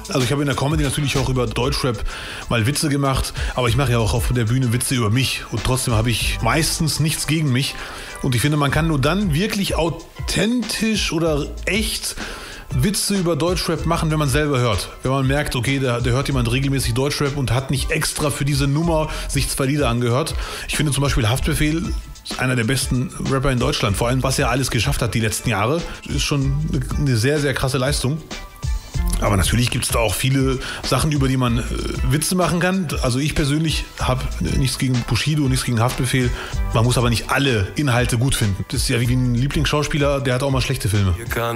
Also ich habe in der Comedy natürlich auch über Deutschrap mal Witze gemacht, aber ich mache ja auch auf der Bühne Witze über mich und trotzdem habe ich meistens nichts gegen mich. Und ich finde, man kann nur dann wirklich authentisch oder echt Witze über Deutschrap machen, wenn man selber hört. Wenn man merkt, okay, da hört jemand regelmäßig Deutschrap und hat nicht extra für diese Nummer sich 2 Lieder angehört. Ich finde zum Beispiel Haftbefehl ist einer der besten Rapper in Deutschland. Vor allem, was er alles geschafft hat die letzten Jahre, ist schon eine sehr, sehr krasse Leistung. Aber natürlich gibt es da auch viele Sachen, über die man Witze machen kann. Also ich persönlich habe nichts gegen Bushido, nichts gegen Haftbefehl. Man muss aber nicht alle Inhalte gut finden. Das ist ja wie ein Lieblingsschauspieler, der hat auch mal schlechte Filme.